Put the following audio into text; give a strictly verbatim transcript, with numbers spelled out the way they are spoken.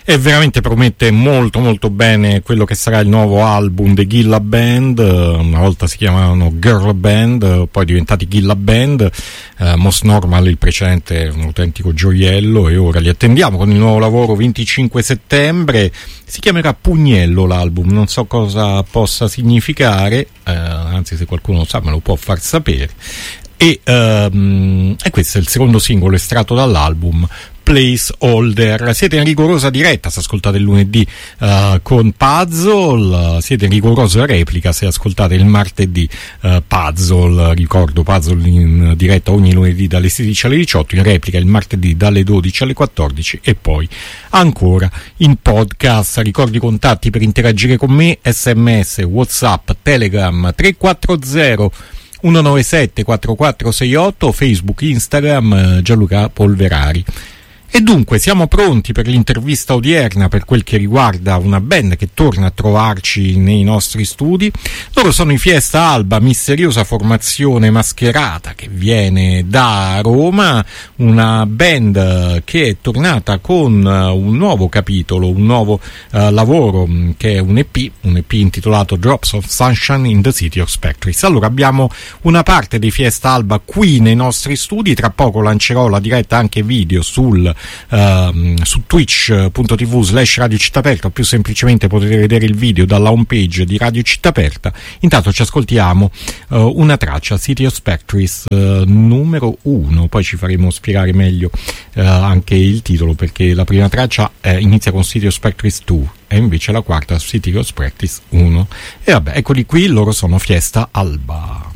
E veramente promette molto molto bene quello che sarà il nuovo album dei Gilla Band. Una volta si chiamavano Girl Band, poi diventati Gilla Band. uh, Most Normal, il precedente, un autentico gioiello, e ora li attendiamo con il nuovo lavoro venticinque settembre. Si chiamerà Pugnello l'album, non so cosa possa significare, uh, anzi se qualcuno lo sa me lo può far sapere. E, um, e questo è il secondo singolo estratto dall'album Placeholder. Siete in rigorosa diretta se ascoltate il lunedì uh, con Puzzle, siete in rigorosa replica se ascoltate il martedì uh, Puzzle. Ricordo Puzzle in diretta ogni lunedì dalle sedici alle diciotto, in replica il martedì dalle dodici alle quattordici e poi ancora in podcast. Ricordo i contatti per interagire con me: sms, whatsapp, telegram tre quattro zero uno nove sette quattro quattro sei otto, Facebook, Instagram, Gianluca Polverari. E dunque siamo pronti per l'intervista odierna per quel che riguarda una band che torna a trovarci nei nostri studi. Loro sono i Fiesta Alba, misteriosa formazione mascherata che viene da Roma, una band che è tornata con un nuovo capitolo, un nuovo uh, lavoro che è un E P, un E P intitolato Drops of Sunshine in the City of Spectres. Allora abbiamo una parte dei Fiesta Alba qui nei nostri studi, tra poco lancerò la diretta anche video sul Uh, su twitch punto tv slash Radio Città Aperta, o più semplicemente potete vedere il video dalla homepage di Radio Città Aperta. Intanto ci ascoltiamo uh, una traccia, City of Spectres uh, numero uno, poi ci faremo spiegare meglio uh, anche il titolo, perché la prima traccia eh, inizia con City of Spectres due e invece la quarta City of Spectres uno. E vabbè, eccoli qui, loro sono Fiesta Alba.